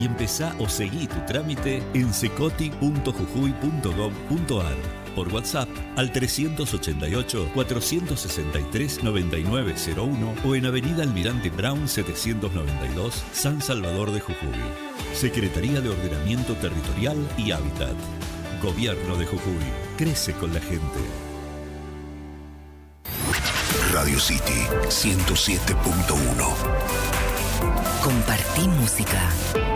Y empezá o seguí tu trámite en secoti.jujuy.gov.ar. Por WhatsApp al 388-463-9901 o en Avenida Almirante Brown 792, San Salvador de Jujuy. Secretaría de Ordenamiento Territorial y Hábitat. Gobierno de Jujuy. Crece con la gente. Radio City 107.1. Compartí música.